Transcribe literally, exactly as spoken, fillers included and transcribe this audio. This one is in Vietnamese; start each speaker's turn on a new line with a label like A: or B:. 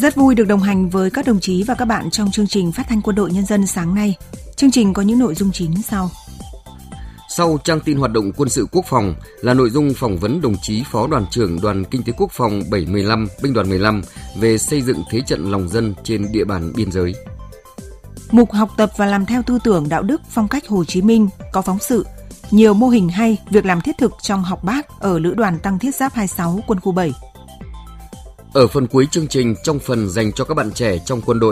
A: Rất vui được đồng hành với các đồng chí và các bạn trong chương trình Phát thanh Quân đội Nhân dân sáng nay. Chương trình có những nội dung chính sau.
B: Sau trang tin hoạt động quân sự quốc phòng là nội dung phỏng vấn đồng chí Phó Đoàn trưởng Đoàn Kinh tế Quốc phòng bảy một năm, Binh đoàn mười lăm về xây dựng thế trận lòng dân trên địa bàn biên giới.
A: Mục học tập và làm theo tư tưởng đạo đức phong cách Hồ Chí Minh có phóng sự nhiều mô hình hay, việc làm thiết thực trong học bác ở Lữ đoàn Tăng thiết giáp hai mươi sáu Quân khu bảy.
B: Ở phần cuối chương trình, trong phần dành cho các bạn trẻ trong quân đội,